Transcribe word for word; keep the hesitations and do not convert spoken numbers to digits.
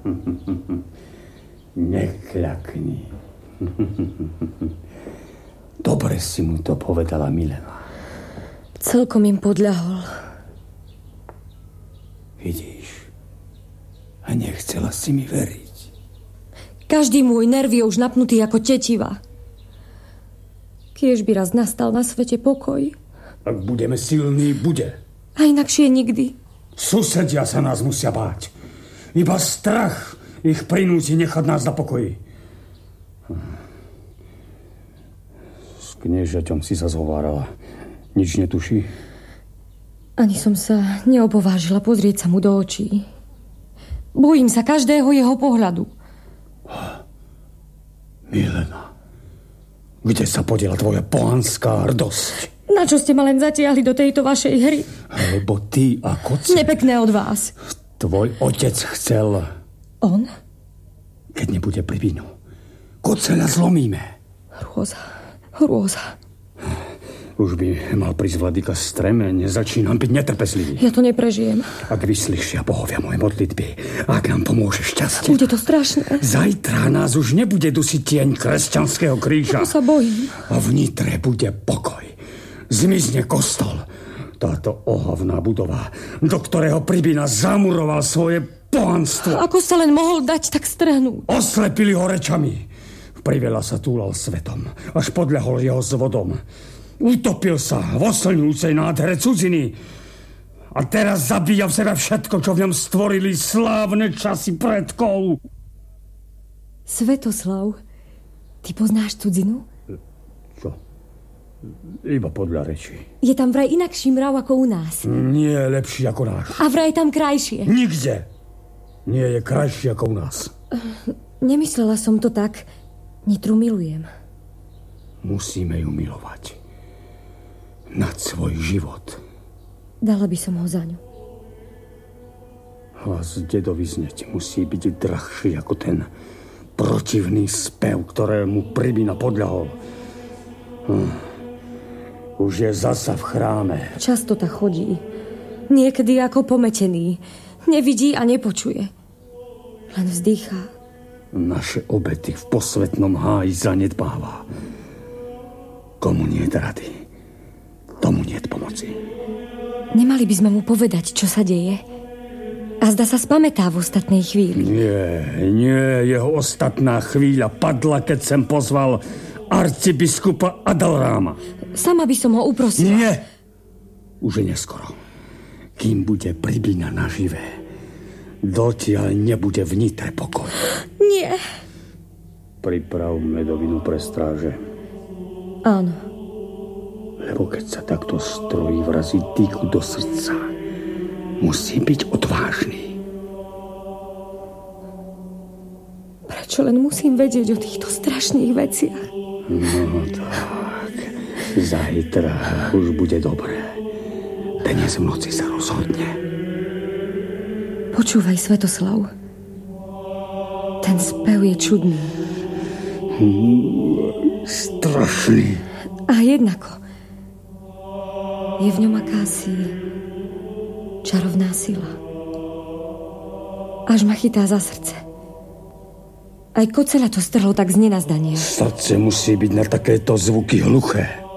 Nekľakni. Dobre si mu to povedala, Milena. Celkom im podľahol. Vidíš, a nechcela si mi veriť. Každý môj nerv je už napnutý ako tetiva. Kiež by raz nastal na svete pokoj. Ak budeme silní, bude. A inakšie nikdy. Susedia sa nás musia báť. Iba strach ich prinúti nechať nás na pokoji. S kniežaťom si sa zhovárala. Nič netuší? Ani som sa neopovážila pozrieť sa mu do očí. Bojím sa každého jeho pohľadu. Milena, kde sa podiela tvoja pohanská hrdosť? Na čo ste ma len zatiahli do tejto vašej hry? Lebo ty a koce... Nepekné od vás. Tvoj otec chcel... On? Keď nebude pri vínu. Koceľa zlomíme. Hrôza, hrôza. Už by mal prísť vladyka Streme, nezačínam byť netrpezlivý. Ja to neprežijem. Ak vyslyšia bohovia moje modlitby, ak nám pomôže šťastie. Bude to strašné. Zajtra nás už nebude dusiť tieň kresťanského kríža. To sa bojím. A vnitre bude pokoj. Zmizne kostol. Táto ohavná budova, do ktorého Pribina zamuroval svoje pohanstvo. Ako sa len mohol dať tak strhnúť? Oslepili ho rečami. Priveľa sa túlal svetom, až podľahol jeho zvodom. Utopil sa v oslňujúcej nádhere cudziny. A teraz zabíja v sebe všetko, čo v ňom stvorili slávne časy predkov. Svetoslav, ty poznáš cudzinu? Čo? Iba podľa reči. Je tam vraj inakší mrav ako u nás. Nie je lepší ako náš. A vraj tam krajšie. Nikde nie je krajší ako u nás. Nemyslela som to tak. Nitru milujem. Musíme ju milovať. Nad svoj život. Dala by som ho za ňu. Hlas dedovizne ti musí byť drahší ako ten protivný spev, ktorému Pribina podľahol. Hm. Už je zasa v chráme. Často tak chodí. Niekedy ako pometený. Nevidí a nepočuje. Len vzdýchá. Naše obety v posvetnom háji zanedbáva. Komu nie rady, tomu niet pomoci. Nemali by sme mu povedať, čo sa deje? A zda sa spamätá v ostatnej chvíli. Nie, nie, jeho ostatná chvíľa padla, keď sem pozval arcibiskupa Adalráma. Sama by som ho uprosila. Nie, už je neskoro. Kým bude Pribina naživé, dotiaľ nebude v Nitre pokoj. Nie. Priprav medovinu pre stráže. Áno. Lebo keď sa takto strojí vrazí dýku do srdca, musí byť odvážny. Prečo len musím vedieť o týchto strašných veciach? No tak, zajtra už bude dobré. Dnes v noci sa rozhodne. Počúvaj, Svetoslav. Ten spev je čudný. Strašný. A jednako. Je v ňom akási čarovná sila. Až ma chytá za srdce. Aj Koceľa to strhlo tak z nenazdania. Srdce musí byť na takéto zvuky hluché.